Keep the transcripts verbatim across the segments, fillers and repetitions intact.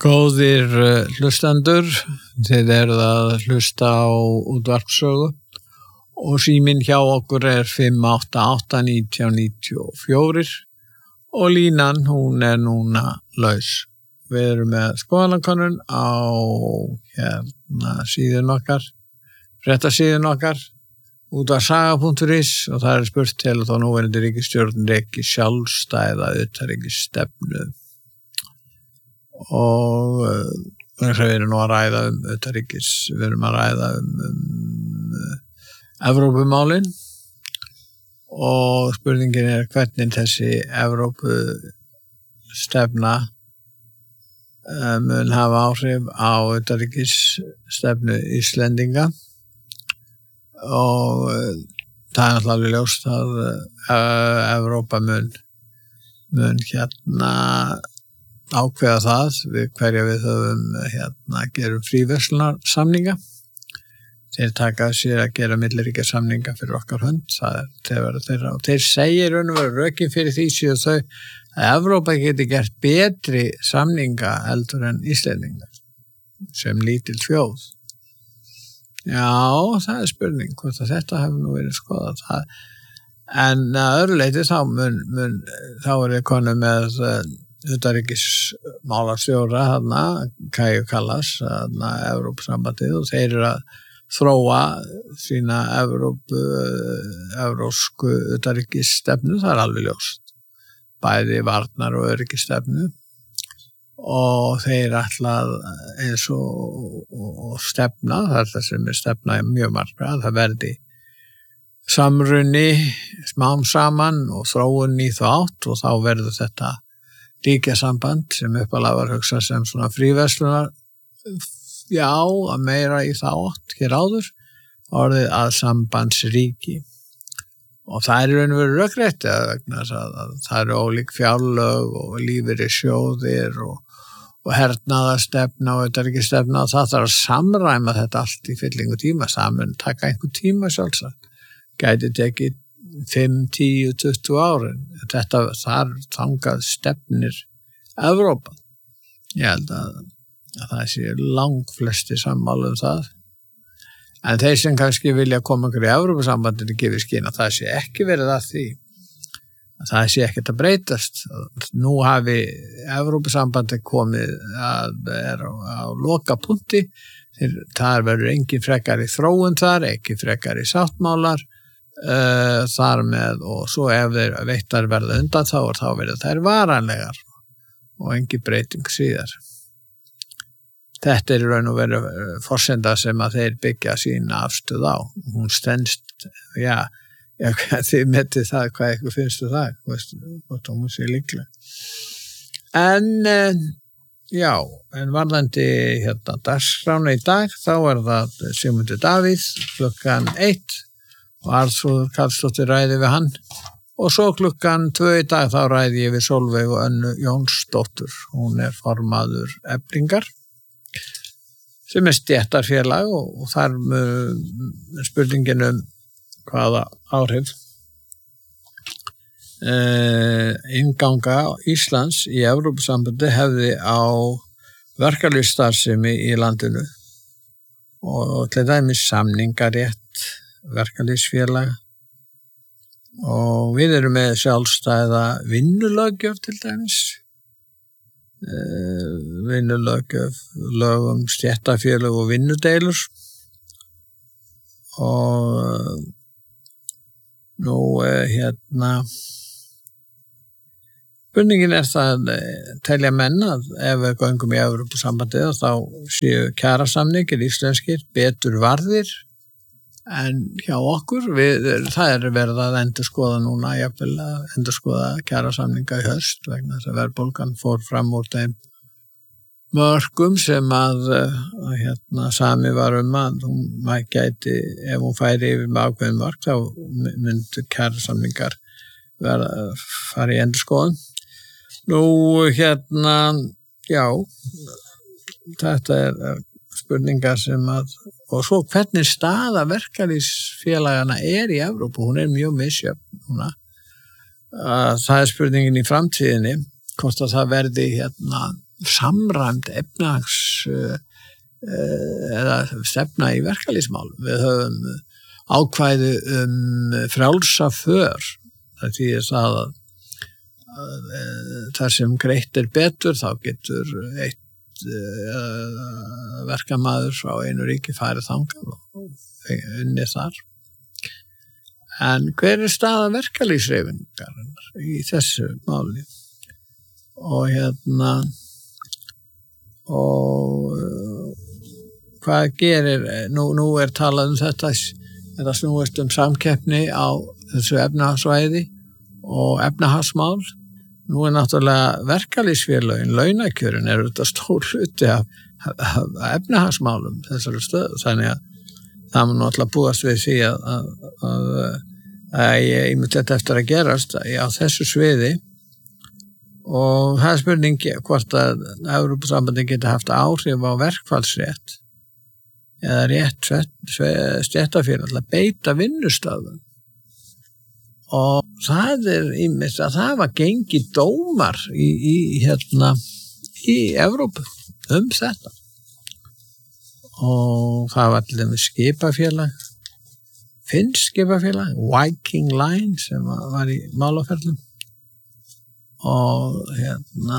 Góðir hlustendur, þið eruð að hlusta á útvarpssögu og síminn hjá okkur er fimm átta átta nítján níutíu og fjögur og línan hún er núna laus. Við erum með skoðanakönnun á hérna síðun okkar, fréttasíðun okkar, útvarpssaga punktur is og það er spurt til að þá núverandi ríkisstjórn reki sjálfstæða utanríkisstefnu. Og uh, við erum nú að ræða um utanríkis, við erum að ræða um, um uh, Evrópumálin og spurningin er hvernig þessi Evrópustefna uh, mun hafa áhrif á utanríkisstefnu Íslendinga og uh, það er náttúrulega ljóst að uh, Evrópa mun, mun hérna ákveða það við hverja við höfum hérna gerum fríverslunarsamninga. Þeir taka sér að gera milliríkjasamninga fyrir okkar hönd, það er þeir þeirra og þeir segir raun og veru rökin fyrir því séu þau að Evrópa geti gert betri samninga heldur en Íslendingar sem lítil þjóð. Já, það er spurning hvort að þetta hefur nú verið skoðað. Það, en að öðru leyti þá mun, mun þá er við konum með utanríkismálastjóra þarna, Kaja Kallas þarna Evrópusambandið og þeir eru að þróa sína Evrópu, evrósku utanríkisstefnu, það er alveg ljóst. Bæði varnar og öryggisstefnu og þeir ætla eins og, og stefna, það er það sem er stefna mjög margra, það verði samrunni smám saman og þróun í þá átt og þá verður þetta ríkjasamband sem uppalega var hugsað sem svona fríverslunar, já, að meira í þá átt hér áður, orðið að sambandsríki. Og það er í raun og veru rökrétt, vegna þess að, að það eru ólík fjárlög og lífeyrissjóðir og, og hernaðarstefna og utanríkisstefna og það þarf að samræma þetta allt í fyllingu tíma, það mun taka einhver tíma sjálfsagt, gæti tekið fimm, tíu, tuttugu árin. Þetta þar þangað stefnir Evrópa. Ég held að, að það sé langflesti sammála um það. En þeir sem kannski vilja koma ykkur í Evrópusambandinu gefið skyn að það sé ekki verið að því. Að það sé ekkert að breytast. Nú hafi Evrópusambandi komið að er á, á lokapunkti. Það verður engin frekari þróun þar, ekki frekari sáttmálar. Uh, þar með og svo ef þeir veittar verða undan þá og þá verða þær varanlegar og engin breyting síðar. Þetta er í raun og veru forsenda sem að þeir byggja sína afstöð á. Hún stendst, já, já þið metið það, hvað eitthvað finnst þú það, hvort hún sé líklega. En, uh, já, en varðandi hérna dagskrána í dag, þá er það Sigmundur Davíð klukkan eitt og Arnþrúður Karlsdóttir ræði við hann og svo klukkan tvö í dag þá ræði ég við Sólveig og Önnu Jónsdóttur, hún er formaður Eflingar sem er stéttarfélag og, og þar með spurningin um hvaða áhrif eh, innganga Íslands í Evrópusambandi hefði á verkalýðsstarfsemi í landinu og til dæmis samningarétt verkalýðsfélag og við erum með sjálfstæða vinnulöggjöf til dæmis uh, vinnulöggjöf lög um stéttarfélög og vinnudeilur og nú uh, hérna spurningin er það telja menn að ef við göngum í Evrópusambandið þá séu kjarasamningir íslenskir betur varðir en hjá okkur, við, það er verið að endurskoða núna, jafnvel að endurskoða kjarasamninga í haust vegna þess að verðbólgan fór fram úr þeim mörkum sem að, að hérna, sami var um að hún gæti, ef hún færi yfir með ákveðin mörk, þá myndu kjarasamningar verða fara í endurskoðun. Nú, hérna, já, þetta er spurningar sem að og svo hvernig staða verkalýðsfélagana er í Evrópu, hún er mjög misjöfn núna. Það er spurningin í framtíðinni, hvort að það verði hérna samræmd efnahags uh, eða stefna í verkalýðsmálum. Við höfum ákvæði um frjálsa för. Það þýðir það að, að, að þar sem greitt er betur þá getur eitt uh, verkamaður frá einu ríki farið þangað og unni þar. En hver er staða verkalýðshreyfingarinnar í þessu máli? Og hérna og hvað gerir, nú, nú er talað um þetta, þetta snúist um samkeppni á þessu efnahagsvæði og efnahagsmál. Nú er náttúrulega verkalýðsfélögin, launakjörin er þetta stór hluti af, af efnahagsmálum þessari stöðu, þannig að það mun náttúrulega búast við því að, að, að, að ég myndi þetta eftir að gerast á þessu sviði. Og það er spurningi hvort að Evrópusambandið geti haft áhrif á verkfallsrétt eða rétt stéttarfélag til að beita vinnustöðum. Og það er ýmist að það var gengið dómar í, í, hérna, í Evrópu um þetta. Og það var til dæmis skipafélag, finnsk skipafélag, Viking Line sem var í málaferlum. Og hérna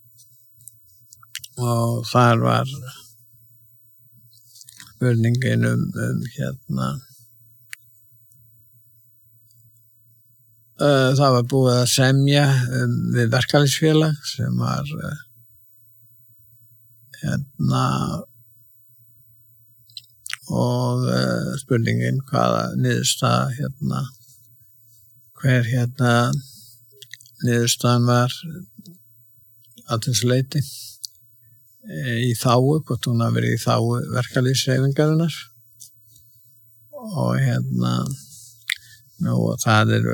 og þar var spurningin um, um hérna uh, það var búið að semja um, við verkalýðsfélag sem var uh, hérna og uh, spurningin hvaða niðurstaða hérna hver hérna niðurstaðan var að þessu leyti í þágu, hvort hún hafi verið í þágu verkalýðshreyfingarinnar og hérna nú það eru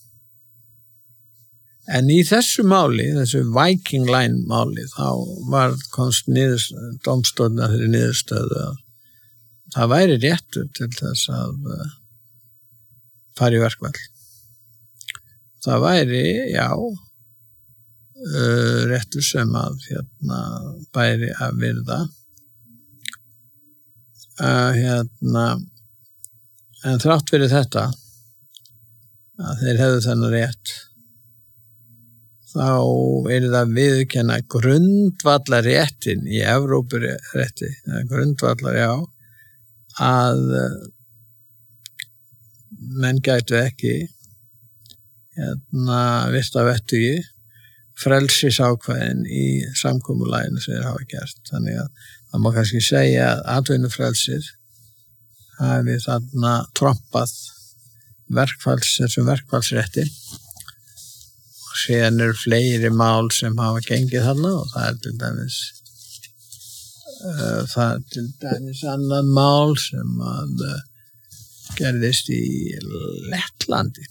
en í þessu máli, þessu Viking Line máli, þá var komst niður dómstólinn að þeirri niðurstöðu að það væri réttur til þess að fara í verkfall. Það væri, já, uh, réttur sem að hérna bæri að virða. Uh, hérna, en þrátt fyrir þetta, að þeir hefðu þennan rétt, þá er það viðurkenna grundvallar réttin í Evrópurétti, grundvallar, já, að menn gætu ekki hérna virta vettugi frelsisákvæðin í samkomulaginu sem þeir hafa gert. Þannig að það má kannski segja að atvinnufrelsið hafi þarna trompað verkfalls, þessum verkfallsrétti og síðan eru fleiri mál sem hafa gengið þarna og það er til dæmis uh, það er til dæmis annað mál sem að uh, gerðist í Lettlandi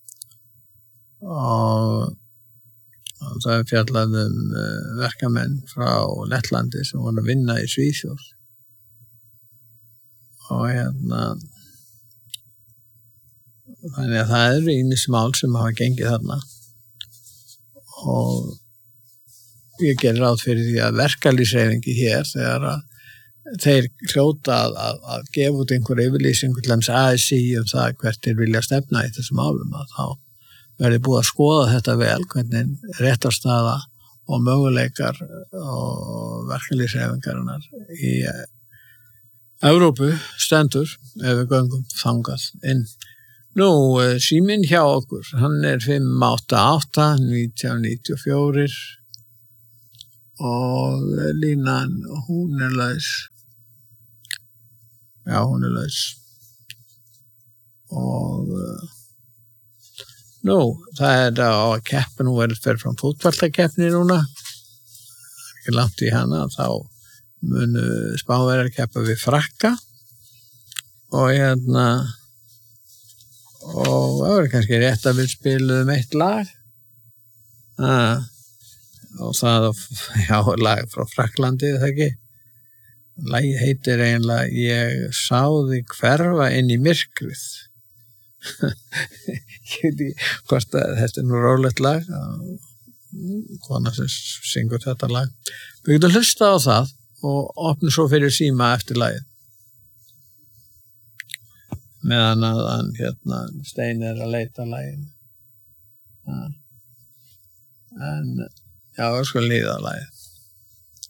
og, og það er fjallað um uh, verkamenn frá Lettlandi sem voru að vinna í Svíþjóð og hérna þannig að það eru ýmis mál sem hafa gengið þarna og ég gerir ráð fyrir því að verkalýðshreyfingi hér þegar að þeir hljóta að, að, að gefa út einhver yfirlýsingu til dæmis A S I um það hvert þeir vilja stefna í þessum málum að þá verði búið að skoða þetta vel hvernig réttarstaða og möguleikar og verkalýðshreyfingarinnar í Evrópu stendur ef við göngum þangað inn. Nú, síminn hjá okkur, hann er fimm átta átta nítján níutíu og fjögur og línan, hún er laus. Já, hún er laus. Og nú, það er það á að keppa, nú er þetta fyrir frá fótboltakeppni núna, ekki langt í hana, þá munu Spánverjar keppa við Frakka og hérna og það var kannski rétt að við spiluðum eitt lag ah, og það já, lag frá Frakklandi, það ekki lagið heitir eiginlega Ég sá þig hverfa inn í myrkrið ég veit ekki hvort að þetta er nú rólegt lag kona sem syngur þetta lag. Við getum hlustað á það og opnum svo fyrir síma eftir lagið. Meðan að hann hérna Stein er að leita laginu. Ja. En já, við skulum líða lagið.